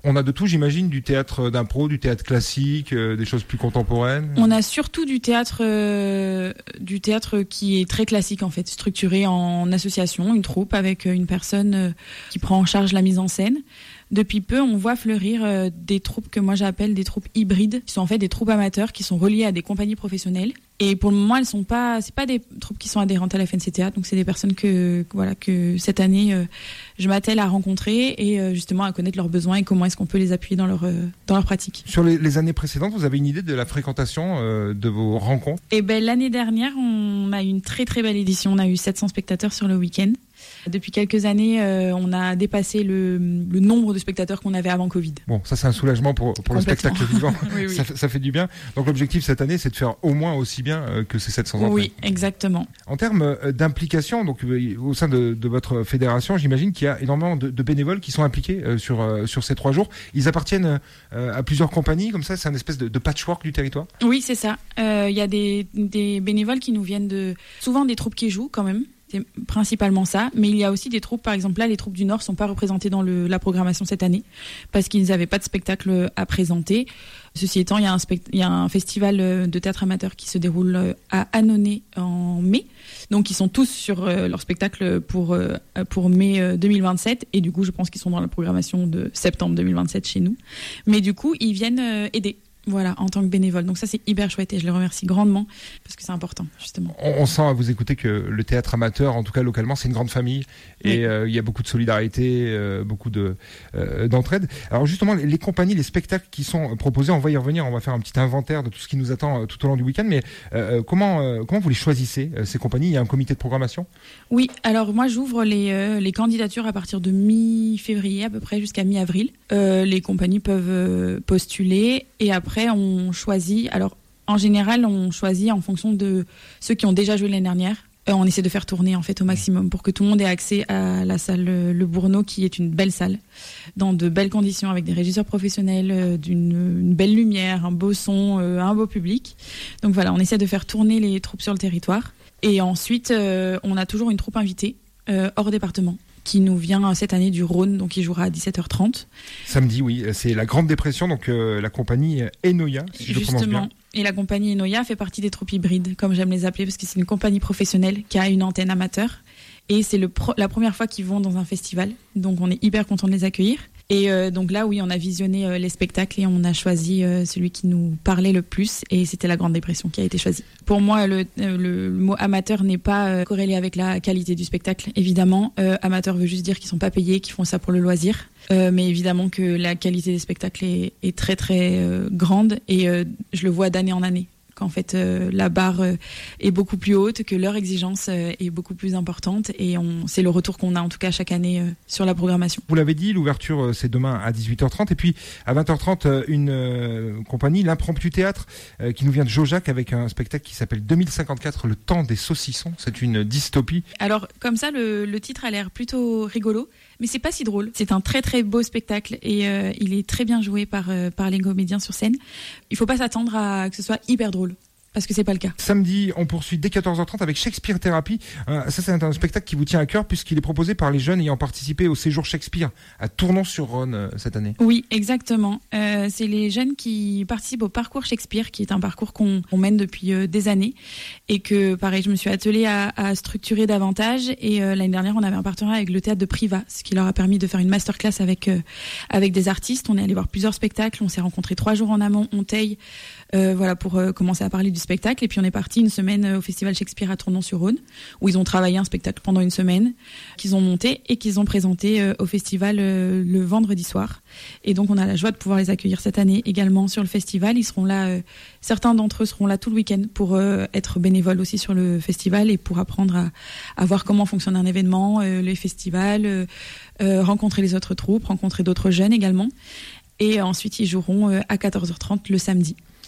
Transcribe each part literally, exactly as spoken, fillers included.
On a de tout, j'imagine, du théâtre d'impro, du théâtre classique, euh, des choses plus contemporaines. On a surtout du théâtre, euh, du théâtre qui est très classique en fait, structuré en association, une troupe avec une personne euh, qui prend en charge la mise en scène. Depuis peu, on voit fleurir euh, des troupes que moi j'appelle des troupes hybrides, qui sont en fait des troupes amateurs qui sont reliées à des compagnies professionnelles. Et pour le moment, elles sont pas, c'est pas des troupes qui sont adhérentes à la F N C T A, donc c'est des personnes que, voilà, que cette année euh, je m'attelle à rencontrer et euh, justement à connaître leurs besoins et comment est-ce qu'on peut les appuyer dans leur euh, dans leur pratique. Sur les, les années précédentes, vous avez une idée de la fréquentation euh, de vos rencontres? Et ben l'année dernière, on a eu une très très belle édition. On a eu sept cents spectateurs sur le week-end. Depuis quelques années, euh, on a dépassé le, le nombre de spectateurs qu'on avait avant Covid. Bon, ça c'est un soulagement pour, pour le spectacle vivant. oui, oui. Ça, ça fait du bien. Donc l'objectif cette année, c'est de faire au moins aussi bien euh, que ces sept cents entrées. Oui, exactement. En termes euh, d'implication, donc euh, au sein de, de votre fédération, j'imagine qu'il y a énormément de, de bénévoles qui sont impliqués euh, sur, euh, sur ces trois jours. Ils appartiennent euh, à plusieurs compagnies, comme ça, c'est un espèce de, de patchwork du territoire? Oui, c'est ça. Il euh, y a des, des bénévoles qui nous viennent de... souvent des troupes qui jouent quand même. C'est principalement ça, mais il y a aussi des troupes, par exemple là les troupes du Nord sont pas représentées dans le, la programmation cette année parce qu'ils n'avaient pas de spectacle à présenter. Ceci étant, il y a un, spect- il y a un festival de théâtre amateur qui se déroule à Annonay en mai, donc ils sont tous sur euh, leur spectacle pour, euh, pour mai deux mille vingt-sept et du coup je pense qu'ils sont dans la programmation de septembre deux mille vingt-sept chez nous, mais du coup ils viennent euh, aider. Voilà, en tant que bénévole. Donc ça, c'est hyper chouette et je les remercie grandement parce que c'est important, justement. On, on sent à vous écouter que le théâtre amateur, en tout cas localement, c'est une grande famille et il oui. euh, y a beaucoup de solidarité, euh, beaucoup de euh, d'entraide. Alors justement, les, les compagnies, les spectacles qui sont proposés, on va y revenir, on va faire un petit inventaire de tout ce qui nous attend euh, tout au long du week-end, mais euh, comment, euh, comment vous les choisissez, euh, ces compagnies? Il y a un comité de programmation? Oui, alors moi, j'ouvre les, euh, les candidatures à partir de mi-février à peu près jusqu'à mi-avril. Euh, les compagnies peuvent euh, postuler et après, Après, on choisit. Alors, en général, on choisit en fonction de ceux qui ont déjà joué l'année dernière. Euh, on essaie de faire tourner en fait au maximum pour que tout le monde ait accès à la salle Le Bourneau, qui est une belle salle, dans de belles conditions, avec des régisseurs professionnels, euh, d'une une belle lumière, un beau son, euh, un beau public. Donc voilà, on essaie de faire tourner les troupes sur le territoire. Et ensuite, euh, on a toujours une troupe invitée euh, hors département, qui nous vient cette année du Rhône, donc il jouera à dix-sept heures trente. Samedi, oui, c'est la Grande Dépression, donc euh, la compagnie Enoya, si je prononce bien. Et la compagnie Enoya fait partie des troupes hybrides, comme j'aime les appeler, parce que c'est une compagnie professionnelle qui a une antenne amateur. Et c'est le pro- la première fois qu'ils vont dans un festival, donc on est hyper content de les accueillir. Et euh, donc là, oui, on a visionné euh, les spectacles et on a choisi euh, celui qui nous parlait le plus, et c'était la Grande Dépression qui a été choisi. Pour moi, le, euh, le, le mot amateur n'est pas euh, corrélé avec la qualité du spectacle, évidemment. Euh, amateur veut juste dire qu'ils sont pas payés, qu'ils font ça pour le loisir. Euh, mais évidemment que la qualité des spectacles est, est très très euh, grande, et euh, je le vois d'année en année. Qu'en fait euh, la barre euh, est beaucoup plus haute, que leur exigence euh, est beaucoup plus importante, et on, c'est le retour qu'on a en tout cas chaque année euh, sur la programmation. Vous l'avez dit, l'ouverture euh, c'est demain à dix-huit heures trente, et puis à vingt heures trente euh, une euh, compagnie, l'Impromptu Théâtre, euh, qui nous vient de Jaujac avec un spectacle qui s'appelle deux mille cinquante-quatre, le temps des saucissons. C'est une dystopie. Alors comme ça, le, le titre a l'air plutôt rigolo, mais c'est pas si drôle. C'est un très très beau spectacle et euh, il est très bien joué par, euh, par les comédiens sur scène. Il faut pas s'attendre à que ce soit hyper drôle, parce que c'est pas le cas. Samedi, on poursuit dès quatorze heures trente avec Shakespeare Thérapie. Euh, ça, c'est un spectacle qui vous tient à cœur puisqu'il est proposé par les jeunes ayant participé au séjour Shakespeare à Tournon-sur-Rhône euh, cette année. Oui, exactement. Euh, c'est les jeunes qui participent au parcours Shakespeare, qui est un parcours qu'on, qu'on mène depuis euh, des années et que, pareil, je me suis attelée à, à structurer davantage. Et euh, l'année dernière, on avait un partenariat avec le théâtre de Privas, ce qui leur a permis de faire une masterclass avec euh, avec des artistes. On est allé voir plusieurs spectacles. On s'est rencontrés trois jours en amont, Onteil, euh, voilà, pour euh, commencer à parler du spectacle. Et puis on est parti une semaine au Festival Shakespeare à Tournon-sur-Rhône, où ils ont travaillé un spectacle pendant une semaine, qu'ils ont monté et qu'ils ont présenté euh, au festival euh, le vendredi soir. Et donc on a la joie de pouvoir les accueillir cette année également sur le festival. Ils seront là, euh, certains d'entre eux seront là tout le week-end pour euh, être bénévoles aussi sur le festival et pour apprendre à, à voir comment fonctionne un événement, euh, les festivals, euh, euh, rencontrer les autres troupes, rencontrer d'autres jeunes également. Et ensuite ils joueront euh, à quatorze heures trente le samedi.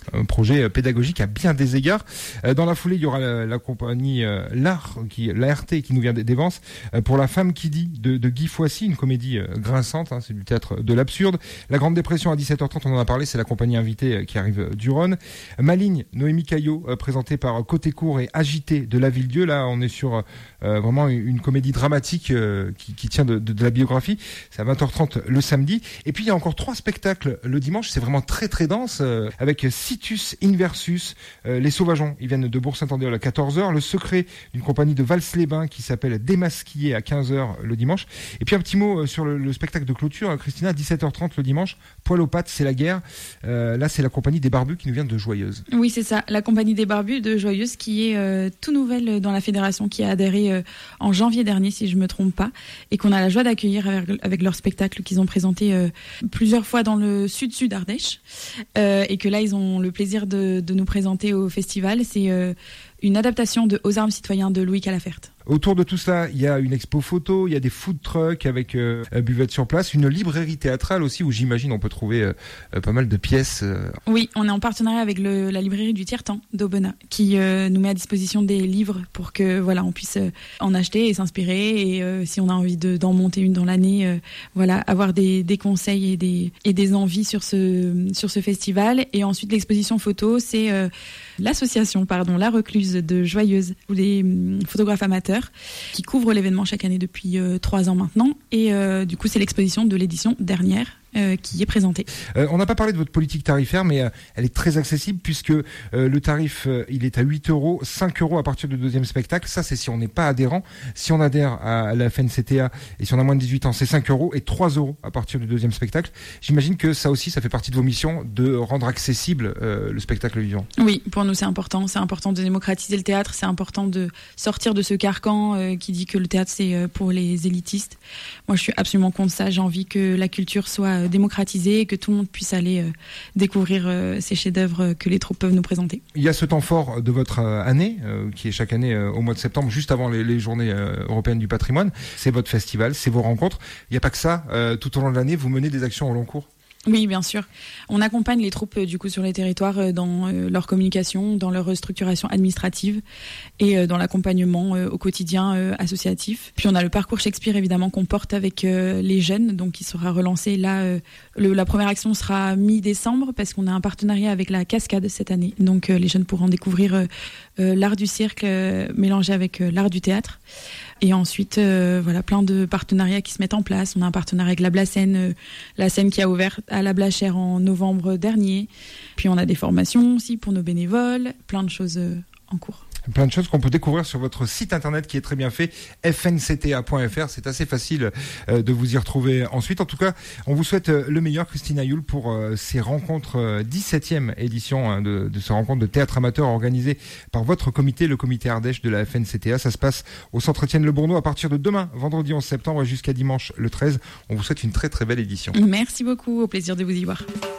un projet pédagogique à bien des égards. Dans la foulée, il y aura la, la compagnie euh, l'Art, qui, l'A R T qui nous vient d'Evance, euh, pour La femme qui dit de, de Guy Foissy, une comédie euh, grinçante, hein, c'est du théâtre de l'absurde. La Grande Dépression à dix-sept heures trente, on en a parlé, c'est la compagnie invitée euh, qui arrive euh, du Rhône. Maligne, Noémie Caillot, euh, présentée par Côté Court et Agité de Lavilledieu. Là, on est sur euh, vraiment une, une comédie dramatique euh, qui, qui tient de, de, de la biographie. C'est à vingt heures trente le samedi. Et puis, il y a encore trois spectacles le dimanche. C'est vraiment très, très dense, euh, avec Situs Inversus, euh, Les Sauvageons. Ils viennent de Bourg-Saint-Andéol à quatorze heures. Le secret d'une compagnie de Vals-les-Bains qui s'appelle Démasquillé à quinze heures le dimanche. Et puis, un petit mot sur le, le spectacle de clôture. Christina, dix-sept heures trente le dimanche. Poil aux pattes, c'est la guerre. Euh, là, c'est la compagnie des Barbus qui nous vient de Joyeuse. Oui, c'est ça. La compagnie des Barbus de Joyeuse qui est euh, tout nouvelle dans la fédération, qui a adhéré euh, en janvier dernier, si je me trompe pas, et qu'on a la joie d'accueillir avec, avec leur spectacle qu'ils ont présenté euh, plusieurs fois dans le sud-sud Ardèche, euh, et que là, ils ont le plaisir de, de nous présenter au festival. C'est euh, une adaptation de Aux armes citoyens de Louis Calafert. Autour de tout cela, il y a une expo photo, il y a des food trucks avec euh, buvette sur place, une librairie théâtrale aussi où j'imagine on peut trouver euh, pas mal de pièces. Euh. Oui, on est en partenariat avec le, la librairie du Tiers-Temps d'Aubenas qui euh, nous met à disposition des livres pour que voilà on puisse euh, en acheter et s'inspirer, et euh, si on a envie de, d'en monter une dans l'année, euh, voilà avoir des, des conseils et des, et des envies sur ce, sur ce festival. Et ensuite l'exposition photo, c'est euh, l'association pardon La Recluse de Joyeuse, ou les hum, photographes amateurs qui couvre l'événement chaque année depuis euh, trois ans maintenant, et euh, du coup c'est l'exposition de l'édition dernière Euh, qui est présentée. Euh, on n'a pas parlé de votre politique tarifaire, mais euh, elle est très accessible puisque euh, le tarif euh, il est à huit euros, cinq euros à partir du deuxième spectacle. Ça, c'est si on n'est pas adhérent. Si on adhère à la F N C T A et si on a moins de dix-huit ans, c'est cinq euros et trois euros à partir du deuxième spectacle. J'imagine que ça aussi, ça fait partie de vos missions de rendre accessible euh, le spectacle vivant. Oui, pour nous c'est important. C'est important de démocratiser le théâtre. C'est important de sortir de ce carcan euh, qui dit que le théâtre c'est euh, pour les élitistes. Moi, je suis absolument contre ça. J'ai envie que la culture soit démocratisé et que tout le monde puisse aller euh, découvrir euh, ces chefs-d'œuvre que les troupes peuvent nous présenter. Il y a ce temps fort de votre euh, année, euh, qui est chaque année euh, au mois de septembre, juste avant les, les journées euh, européennes du patrimoine. C'est votre festival, c'est vos rencontres. Il n'y a pas que ça. Euh, tout au long de l'année, vous menez des actions au long cours. Oui, bien sûr. On accompagne les troupes du coup sur les territoires dans euh, leur communication, dans leur structuration administrative et euh, dans l'accompagnement euh, au quotidien euh, associatif. Puis on a le parcours Shakespeare évidemment qu'on porte avec euh, les jeunes, donc qui sera relancé là. Euh, le, la première action sera mi-décembre parce qu'on a un partenariat avec la Cascade cette année. Donc euh, les jeunes pourront découvrir euh, euh, l'art du cirque euh, mélangé avec euh, l'art du théâtre. Et ensuite, euh, voilà, plein de partenariats qui se mettent en place. On a un partenariat avec la Blacène, euh, la scène qui a ouvert à la Blachère en novembre dernier. Puis on a des formations aussi pour nos bénévoles, plein de choses euh, en cours. Plein de choses qu'on peut découvrir sur votre site internet qui est très bien fait, f n c t a point f r. C'est assez facile euh, de vous y retrouver ensuite. En tout cas, on vous souhaite euh, le meilleur, Christina Yule, pour euh, ces rencontres, euh, dix-septième édition hein, de, de ces rencontres de théâtre amateur organisées par votre comité, le comité Ardèche de la F N C T A. Ça se passe au centre Étienne Le Bourneau à partir de demain, vendredi onze septembre, jusqu'à dimanche le treize. On vous souhaite une très très belle édition. Merci beaucoup, au plaisir de vous y voir.